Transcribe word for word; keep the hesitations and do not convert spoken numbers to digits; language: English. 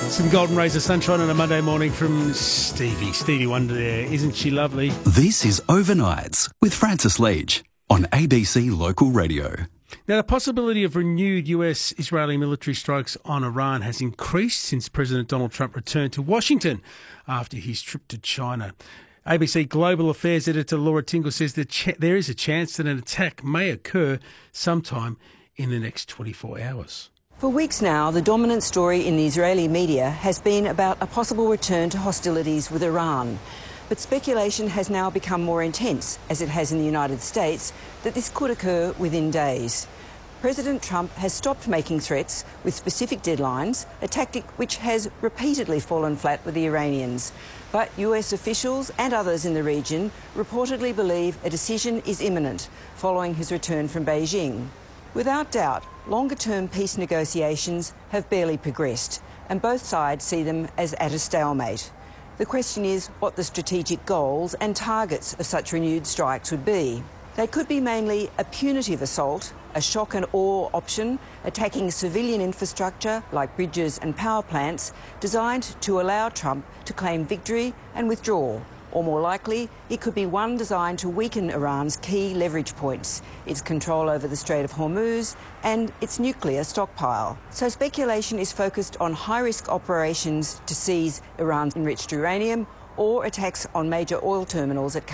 Some golden rays of sunshine on a Monday morning from Stevie. Stevie Wonder there. Isn't she lovely? This is Overnights with Francis Leach on A B C Local Radio. Now, the possibility of renewed U S-Israeli military strikes on Iran has increased since President Donald Trump returned to Washington after his trip to China. A B C Global Affairs editor Laura Tingle says that ch- there is a chance that an attack may occur sometime in the next twenty-four hours. For weeks now, the dominant story in the Israeli media has been about a possible return to hostilities with Iran. But speculation has now become more intense, as it has in the United States, that this could occur within days. President Trump has stopped making threats with specific deadlines, a tactic which has repeatedly fallen flat with the Iranians. But U S officials and others in the region reportedly believe a decision is imminent following his return from Beijing. Without doubt, longer-term peace negotiations have barely progressed, and both sides see them as at a stalemate. The question is what the strategic goals and targets of such renewed strikes would be. They could be mainly a punitive assault, a shock and awe option, attacking civilian infrastructure like bridges and power plants, designed to allow Trump to claim victory and withdraw. Or more likely, it could be one designed to weaken Iran's key leverage points, its control over the Strait of Hormuz and its nuclear stockpile. So speculation is focused on high-risk operations to seize Iran's enriched uranium or attacks on major oil terminals at